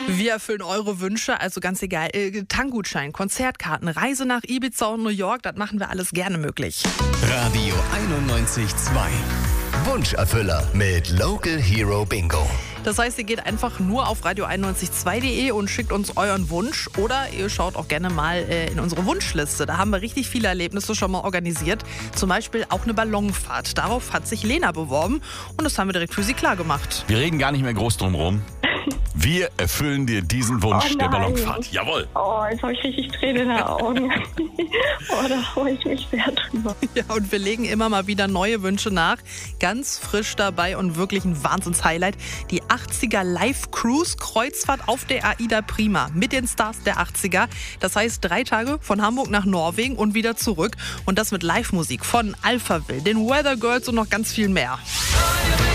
Wir erfüllen eure Wünsche, also ganz egal. Tankgutschein, Konzertkarten, Reise nach Ibiza und New York, das machen wir alles gerne möglich. Radio 91.2. Wunscherfüller mit Local Hero Bingo. Das heißt, ihr geht einfach nur auf radio912.de und schickt uns euren Wunsch. Oder ihr schaut auch gerne mal in unsere Wunschliste. Da haben wir richtig viele Erlebnisse schon mal organisiert. Zum Beispiel auch eine Ballonfahrt. Darauf hat sich Lena beworben und das haben wir direkt für sie klar gemacht. Wir reden gar nicht mehr groß drum rum. Wir erfüllen dir diesen Wunsch der Ballonfahrt. Jawohl. Oh, jetzt habe ich richtig Tränen in den Augen. Da freue ich mich sehr drüber. Ja, und wir legen immer mal wieder neue Wünsche nach. Ganz frisch dabei und wirklich ein Wahnsinns-Highlight. Die 80er Live-Cruise-Kreuzfahrt auf der AIDA Prima mit den Stars der 80er. Das heißt 3 Tage von Hamburg nach Norwegen und wieder zurück. Und das mit Live-Musik von Alphaville, den Weather Girls und noch ganz viel mehr.